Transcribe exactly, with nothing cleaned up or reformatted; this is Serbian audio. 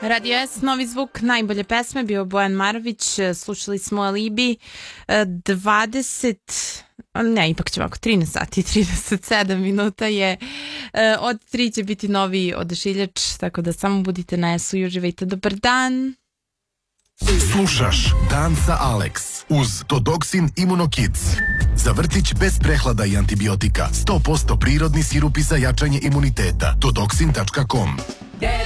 Radio S, Novi zvuk, najbolje pesme, bio Bojan Marović, slušali smo Alibi, dvadeset, ne, ipak će ovako, trinaest sati i trideset sedam minuta je, od tri će biti novi Odašiljač, tako da samo budite na S-u i uživajte. Dobar dan. Slušaš Dan sa Alex uz Todoksin Immunokids. Za vrtić bez prehlada i antibiotika. sto posto prirodni sirupi za jačanje imuniteta. Todoksin tačka com